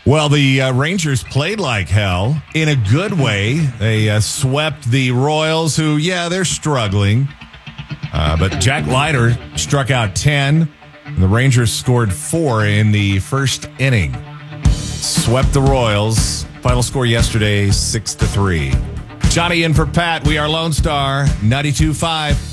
Well, the Rangers played like hell in a good way. They swept the Royals, who, they're struggling. But Jack Leiter struck out 10, and the Rangers scored 4 in the first inning. Swept the Royals. Final score yesterday, 6-3. Johnny in for Pat. We are Lone Star 92.5.